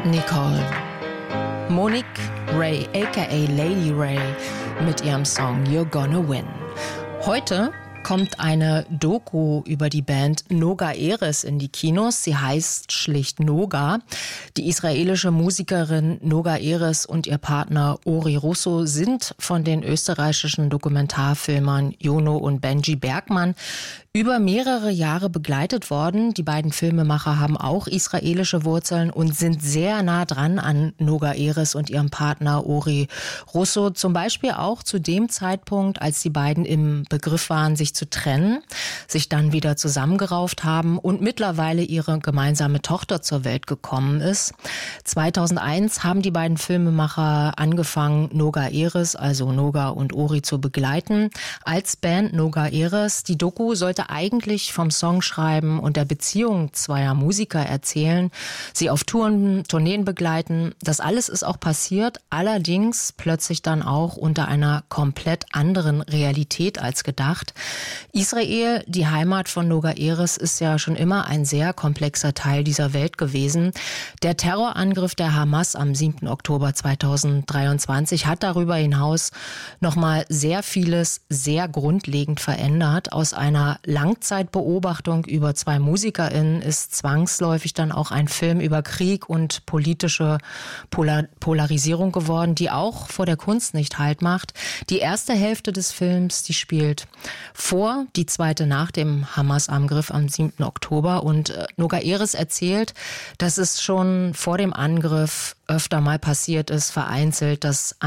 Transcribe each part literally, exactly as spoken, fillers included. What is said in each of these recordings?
Nicole. Monique Ray, aka Lady Ray, mit ihrem Song You're Gonna Win. Heute kommt eine Doku über die Band Noga Erez in die Kinos. Sie heißt schlicht Noga. Die israelische Musikerin Noga Erez und ihr Partner Ori Russo sind von den österreichischen Dokumentarfilmern Jono und Benji Bergmann über mehrere Jahre begleitet worden. Die beiden Filmemacher haben auch israelische Wurzeln und sind sehr nah dran an Noga Erez und ihrem Partner Ori Russo. Zum Beispiel auch zu dem Zeitpunkt, als die beiden im Begriff waren, sich zu trennen, sich dann wieder zusammengerauft haben und mittlerweile ihre gemeinsame Tochter zur Welt gekommen ist. zweitausendeins haben die beiden Filmemacher angefangen, Noga Erez, also Noga und Ori, zu begleiten als Band Noga Erez. Die Doku sollte eigentlich vom Songschreiben und der Beziehung zweier Musiker erzählen, sie auf Touren, Tourneen begleiten. Das alles ist auch passiert, allerdings plötzlich dann auch unter einer komplett anderen Realität als gedacht. Israel, die Heimat von Noga Erez, ist ja schon immer ein sehr komplexer Teil dieser Welt gewesen. Der Terrorangriff der Hamas am siebten Oktober zweitausenddreiundzwanzig hat darüber hinaus nochmal sehr vieles sehr grundlegend verändert. Aus einer Langzeitbeobachtung über zwei MusikerInnen ist zwangsläufig dann auch ein Film über Krieg und politische Polar- Polarisierung geworden, die auch vor der Kunst nicht Halt macht. Die erste Hälfte des Films, die spielt vor, die zweite nach dem Hamas-Angriff am siebten Oktober. Und äh, Noga Erez erzählt, dass es schon vor dem Angriff öfter mal passiert ist, vereinzelt, dass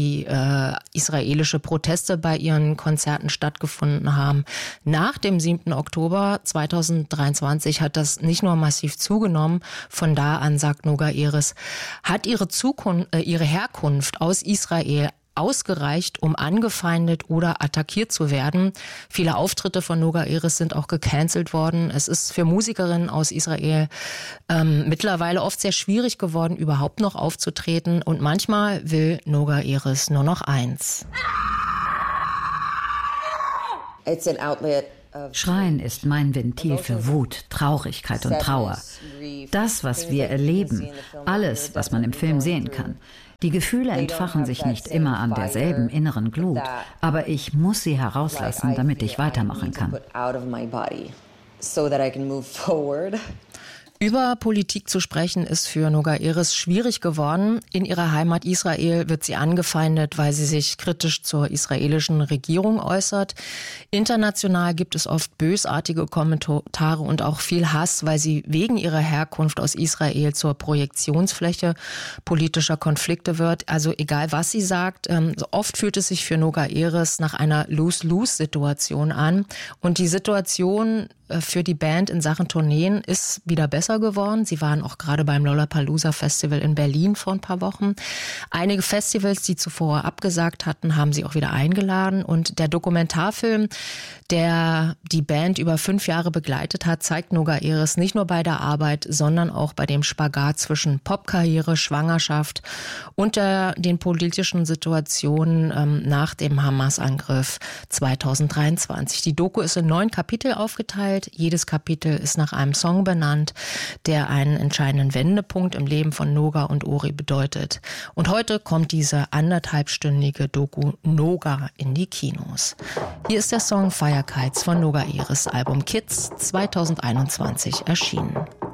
anti-israelische Proteste bei ihren Konzerten stattgefunden haben. Nach dem siebten Oktober zweitausenddreiundzwanzig hat das nicht nur massiv zugenommen. Von da an, sagt Noga Erez, hat ihre Zukunft, äh, ihre Herkunft aus Israel ausgereicht, um angefeindet oder attackiert zu werden. Viele Auftritte von Noga Erez sind auch gecancelt worden. Es ist für Musikerinnen aus Israel ähm, mittlerweile oft sehr schwierig geworden, überhaupt noch aufzutreten. Und manchmal will Noga Erez nur noch eins. Schreien ist mein Ventil für Wut, Traurigkeit und Trauer. Das, was wir erleben, alles, was man im Film sehen kann. Die Gefühle entfachen sich nicht immer an derselben inneren Glut, aber ich muss sie herauslassen, damit ich weitermachen kann. Über Politik zu sprechen ist für Noga Erez schwierig geworden. In ihrer Heimat Israel wird sie angefeindet, weil sie sich kritisch zur israelischen Regierung äußert. International gibt es oft bösartige Kommentare und auch viel Hass, weil sie wegen ihrer Herkunft aus Israel zur Projektionsfläche politischer Konflikte wird. Also egal, was sie sagt, oft fühlt es sich für Noga Erez nach einer Lose-Lose-Situation an. Und die Situation für die Band in Sachen Tourneen ist wieder besser geworden. Sie waren auch gerade beim Lollapalooza Festival in Berlin vor ein paar Wochen. Einige Festivals, die zuvor abgesagt hatten, haben sie auch wieder eingeladen. Und der Dokumentarfilm, der die Band über fünf Jahre begleitet hat, zeigt Noga Erez nicht nur bei der Arbeit, sondern auch bei dem Spagat zwischen Popkarriere, Schwangerschaft und der, den politischen Situationen ähm, nach dem Hamas-Angriff zweitausenddreiundzwanzig. Die Doku ist in neun Kapitel aufgeteilt. Jedes Kapitel ist nach einem Song benannt, der einen entscheidenden Wendepunkt im Leben von Noga und Ori bedeutet. Und heute kommt diese anderthalbstündige Doku Noga in die Kinos. Hier ist der Song Fire Kites von Noga Erez, Album Kids zweitausendeinundzwanzig erschienen.